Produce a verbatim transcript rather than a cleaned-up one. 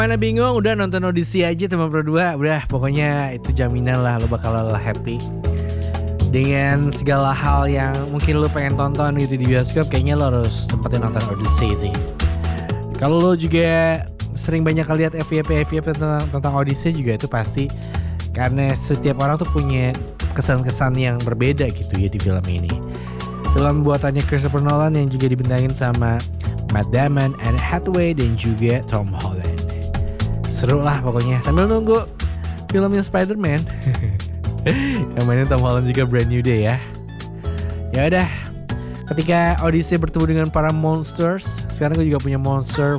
Mana bingung udah nonton Odyssey aja teman berdua. Udah pokoknya itu jaminan lah lo bakal happy dengan segala hal yang mungkin lo pengen tonton gitu di bioskop. Kayaknya lo harus sempetin nonton Odyssey sih. Kalau lo juga sering banyak lihat F Y P F Y P tentang, tentang Odyssey juga itu pasti karena setiap orang tuh punya kesan-kesan yang berbeda gitu ya di film ini. Film buatannya Christopher Nolan yang juga dibintangin sama Matt Damon, Anne Hathaway dan juga Tom Holland. Seru lah pokoknya sambil nunggu filmnya Spider-Man. Yang mainnya Tom Holland juga Brand New Day ya. Ya udah, ketika Odyssey bertemu dengan para monsters, sekarang gue juga punya monster